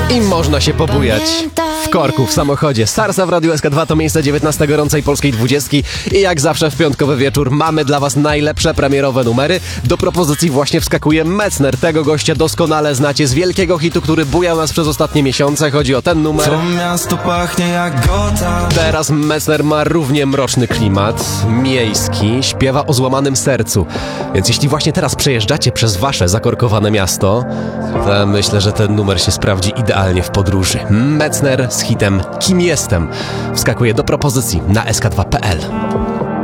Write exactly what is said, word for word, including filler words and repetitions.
I można się pobujać w korku w samochodzie. Starsa w Radiu S K dwa to miejsce dziewiętnaste gorącej polskiej dwudziestki i jak zawsze w piątkowy wieczór mamy dla was najlepsze premierowe numery. Do propozycji właśnie wskakuje Metzner. Tego gościa doskonale znacie z wielkiego hitu, który bujał nas przez ostatnie miesiące. Chodzi o ten numer. To miasto pachnie jak Gotham. Teraz Metzner ma równie mroczny klimat, miejski, śpiewa o złamanym sercu. Więc jeśli właśnie teraz przejeżdżacie przez wasze zakorkowane miasto, to myślę, że ten numer się sprawdzi idealnie w podróży. Metzner z hitem Kim jestem wskakuje do propozycji na S K dwa kropka P L.